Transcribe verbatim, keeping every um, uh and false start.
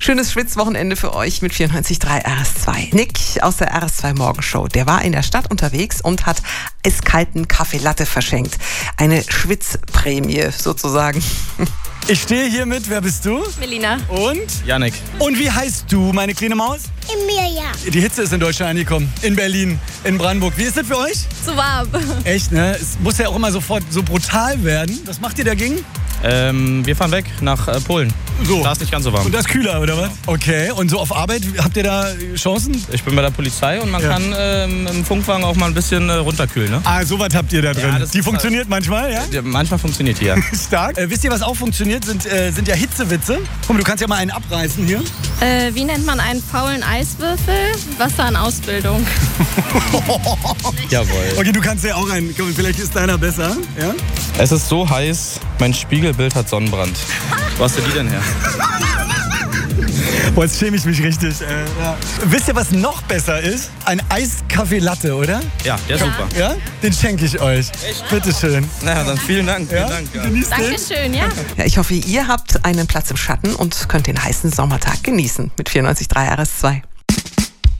Schönes Schwitzwochenende für euch mit vierundneunzig Komma drei R S zwei. Nick aus der R S zwei Morgenshow, der war in der Stadt unterwegs und hat eiskalten Kaffee Latte verschenkt. Eine Schwitzprämie sozusagen. Ich stehe hier mit, wer bist du? Melina. Und? Janik. Und wie heißt du, meine kleine Maus? Emilia. Die Hitze ist in Deutschland angekommen. In Berlin, in Brandenburg. Wie ist das für euch? Zu warm. Echt, ne? Es muss ja auch immer sofort so brutal werden. Was macht ihr dagegen? Ähm, wir fahren weg nach äh, Polen. So. Da ist nicht ganz so warm. Und das ist kühler, oder was? Okay. Und so auf Arbeit, habt ihr da Chancen? Ich bin bei der Polizei und man Ja. kann ähm, im Funkwagen auch mal ein bisschen äh, runterkühlen. Ne? Ah, sowas habt ihr da drin. Ja, das Die ist funktioniert manchmal, ja? Ja, manchmal funktioniert die ja. Stark. Äh, wisst ihr, was auch funktioniert? Sind, äh, sind ja Hitzewitze. Guck mal, du kannst ja mal einen abreißen hier. Äh, wie nennt man einen faulen Eiswürfel? Wasser in Ausbildung. Jawohl. Okay, du kannst ja auch einen. Komm, vielleicht ist deiner besser. Ja? Es ist so heiß, mein Spiegelbild hat Sonnenbrand. Wo hast du die denn her? Boah, jetzt schäme ich mich richtig. Äh, ja. Wisst ihr, was noch besser ist? Ein Eiskaffee Latte, oder? Ja, der ist Ja. super. Ja? Den schenke ich euch. Echt? Bitteschön. Na, dann vielen Dank. Vielen Ja? Dank ja. Genießt den. Dankeschön, ja. Ja, ich hoffe, ihr habt einen Platz im Schatten und könnt den heißen Sommertag genießen mit vierundneunzig Komma drei R S zwei.